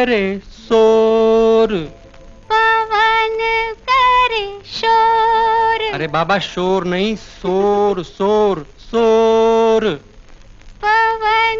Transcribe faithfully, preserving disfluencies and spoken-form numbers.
करे शोर, पवन करे शोर। अरे बाबा शोर नहीं, शोर शोर शोर। पवन